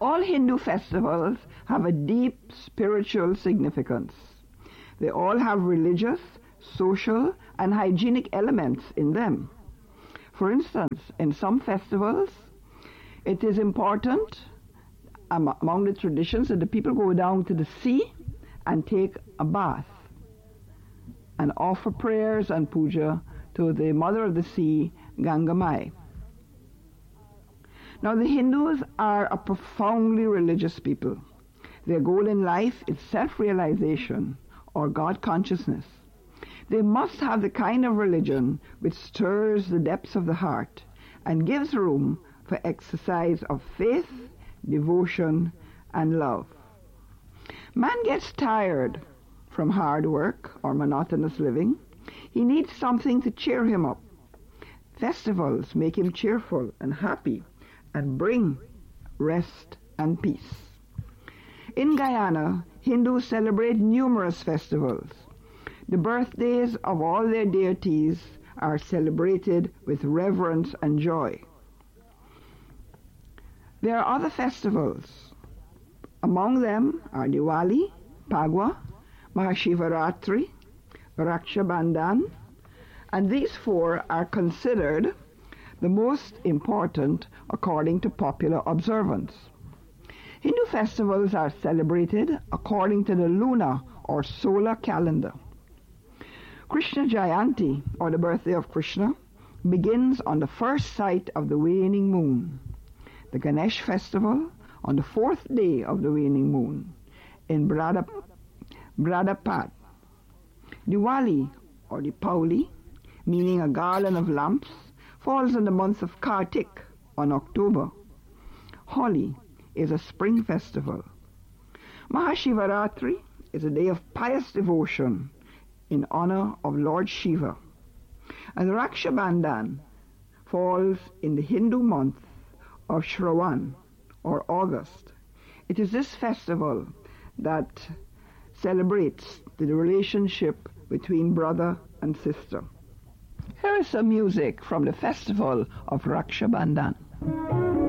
All Hindu festivals have a deep spiritual significance. They all have religious, social, and hygienic elements in them. For instance, in some festivals, it is important among the traditions that the people go down to the sea and take a bath and offer prayers and puja to the mother of the sea, Ganga Mai. Now, the Hindus are a profoundly religious people. Their goal in life is self-realization or God consciousness. They must have the kind of religion which stirs the depths of the heart and gives room for exercise of faith, devotion, and love. Man gets tired from hard work or monotonous living. He needs something to cheer him up. Festivals make him cheerful and happy and bring rest and peace. In Guyana, Hindus celebrate numerous festivals. The birthdays of all their deities are celebrated with reverence and joy. There are other festivals. Among them are Diwali, Phagwa, Mahashivaratri, Raksha Bandhan, and these four are considered the most important according to popular observance. Hindu festivals are celebrated according to the lunar or solar calendar. Krishna Jayanti, or the birthday of Krishna, begins on the first sight of the waning moon. The Ganesh festival on the fourth day of the waning moon in Bradapat. Diwali, or Deepavali, meaning a garland of lamps, falls in the month of Kartik on October. Holi is a spring festival. Mahashivaratri is a day of pious devotion in honor of Lord Shiva. And Raksha Bandhan falls in the Hindu month of Shravan, or August. It is this festival that celebrates the relationship between brother and sister. Here is some music from the festival of Raksha Bandhan.